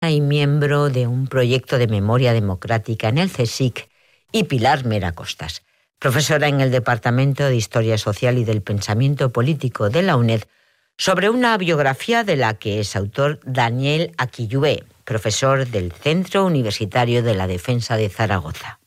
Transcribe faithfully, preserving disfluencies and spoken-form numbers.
y miembro de un proyecto de memoria democrática en el CSIC, y Pilar Mera Costas, profesora en el Departamento de Historia Social y del Pensamiento Político de la UNED, sobre una biografía de la que es autor Daniel Aquillué, profesor del Centro Universitario de la Defensa de Zaragoza.